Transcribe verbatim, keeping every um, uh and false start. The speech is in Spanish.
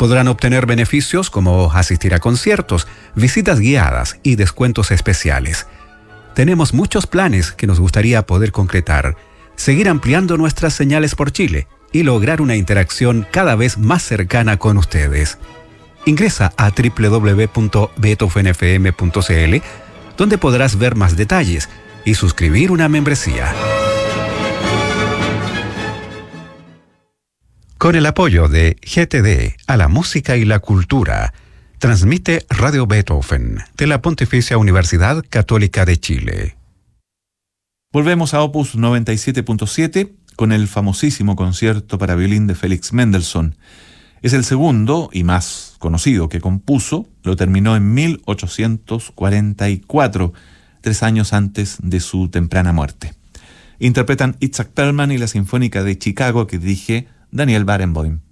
Podrán obtener beneficios como asistir a conciertos, visitas guiadas y descuentos especiales. Tenemos muchos planes que nos gustaría poder concretar, seguir ampliando nuestras señales por Chile y lograr una interacción cada vez más cercana con ustedes. Ingresa a doble u doble u doble u punto beethoven f m punto c l, donde podrás ver más detalles y suscribir una membresía. Con el apoyo de G T D a la música y la cultura, transmite Radio Beethoven de la Pontificia Universidad Católica de Chile. Volvemos a Opus noventa y siete punto siete con el famosísimo concierto para violín de Félix Mendelssohn. Es el segundo y más conocido que compuso, lo terminó en mil ochocientos cuarenta y cuatro, tres años antes de su temprana muerte. Interpretan Itzhak Perlman y la Sinfónica de Chicago que dirige Daniel Barenboim.